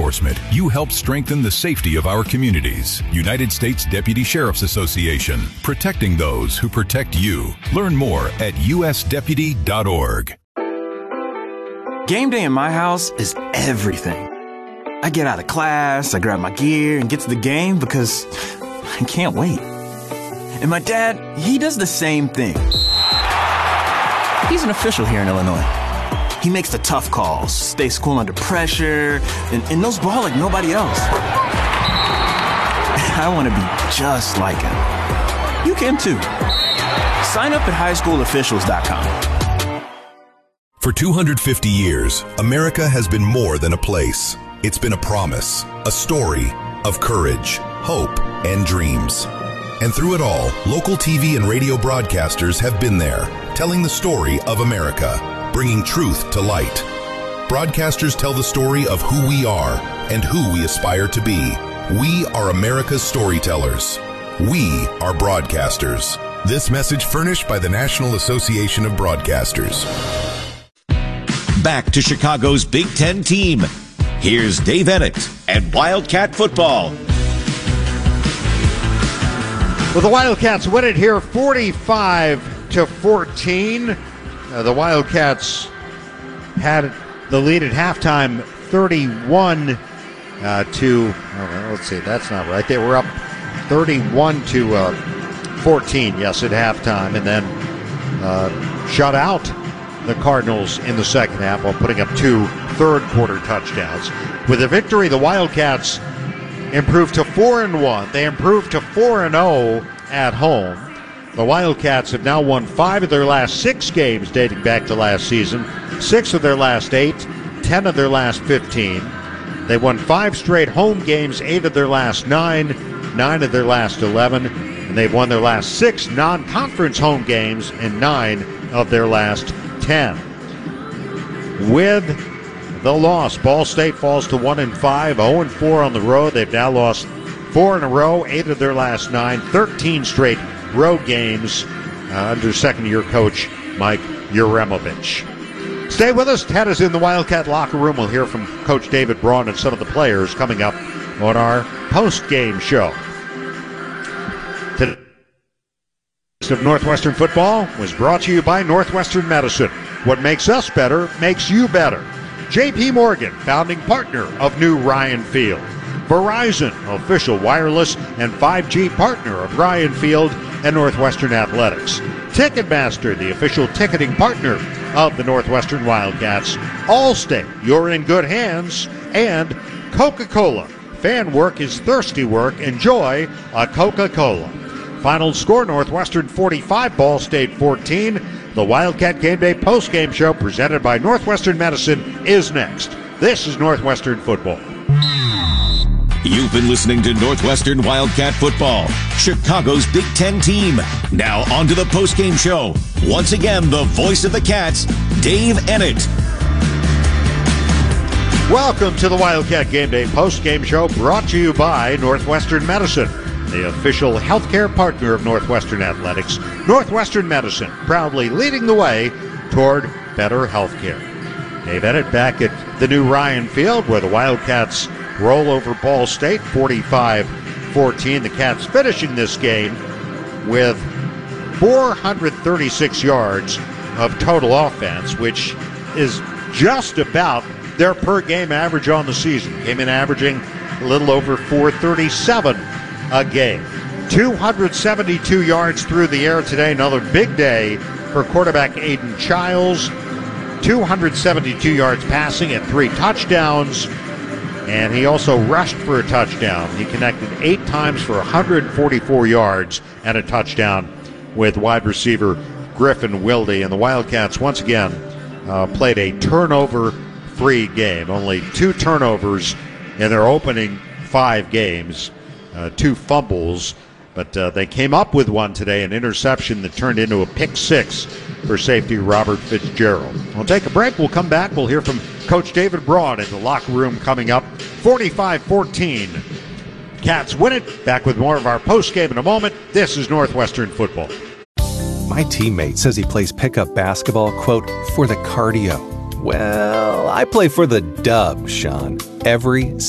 enforcement, you help strengthen the safety of our communities. United States Deputy Sheriff's Association, protecting those who protect you. Learn more at usdeputy.org. Game day in my house is everything. I get out of class, I grab my gear, and get to the game because I can't wait. And my dad, he does the same thing. He's an official here in Illinois. He makes the tough calls, stays cool under pressure, and knows ball like nobody else. I want to be just like him. You can too. Sign up at highschoolofficials.com. For 250 years, America has been more than a place. It's been a promise, a story of courage, hope, and dreams. And through it all, local TV and radio broadcasters have been there, telling the story of America, bringing truth to light. Broadcasters tell the story of who we are and who we aspire to be. We are America's storytellers. We are broadcasters. This message furnished by the National Association of Broadcasters. Back to Chicago's Big Ten team. Here's Dave Ennett and Wildcat football. Well, the Wildcats win it here 45-14. The Wildcats had the lead at halftime 31 let's see, that's not right. They were up 31-14, yes, at halftime, and then shut out the Cardinals in the second half while putting up 2 third-quarter touchdowns. With the victory, the Wildcats improved to 4-1. They improved to 4-0 at home. The Wildcats have now won 5 of their last 6 games dating back to last season, 6 of their last 8, 10 of their last 15. They won 5 straight home games, 8 of their last 9, 9 of their last 11, and they've won their last 6 non-conference home games and 9 of their last 10. With the loss, Ball State falls to 1-5, 0-4 on the road. They've now lost 4 in a row, 8 of their last 9, 13 straight road games under second-year coach Mike Uremovich. Stay with us. Ted is in the Wildcat locker room. We'll hear from Coach David Braun and some of the players coming up on our post-game show. Today of Northwestern football was brought to you by Northwestern Medicine. What makes us better makes you better. J.P. Morgan, founding partner of New Ryan Field. Verizon, official wireless and 5G partner of Ryan Field and Northwestern Athletics. Ticketmaster, the official ticketing partner of the Northwestern Wildcats. Allstate, you're in good hands. And Coca-Cola, fan work is thirsty work. Enjoy a Coca-Cola. Final score, Northwestern 45, Ball State 14. The Wildcat Game Day postgame show presented by Northwestern Medicine is next. This is Northwestern Football. You've been listening to Northwestern Wildcat Football, Chicago's Big Ten team. Now on to the postgame show. Once again, the voice of the Cats, Dave Ennett. Welcome to the Wildcat Game Day postgame show brought to you by Northwestern Medicine, the official healthcare partner of Northwestern Athletics. Northwestern Medicine, proudly leading the way toward better healthcare. Dave Ennett back at the New Ryan Field where the Wildcats roll over Ball State 45-14. The Cats finishing this game with 436 yards of total offense, which is just about their per game average on the season. Came in averaging a little over 437 a game. 272 yards through the air today. Another big day for quarterback Aiden Childs. 272 yards passing and 3 touchdowns. And he also rushed for a touchdown. He connected 8 times for 144 yards and a touchdown with wide receiver Griffin Wilde. And the Wildcats once again played a turnover-free game. Only 2 turnovers in their opening 5 games. 2 fumbles, but they came up with one today, an interception that turned into a pick 6 for safety Robert Fitzgerald. We'll take a break. We'll come back. We'll hear from Coach David Braun in the locker room coming up. 45-14. Cats win it. Back with more of our postgame in a moment. This is Northwestern Football. My teammate says he plays pickup basketball, quote, for the cardio. Well, I play for the dub, Sean. Every